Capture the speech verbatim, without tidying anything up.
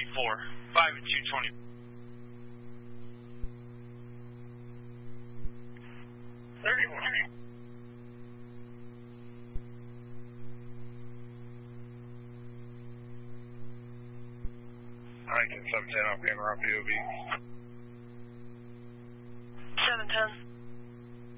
four, five and two twenty. thirty-one. nineteen seven ten, I'm being around P O V. seven ten.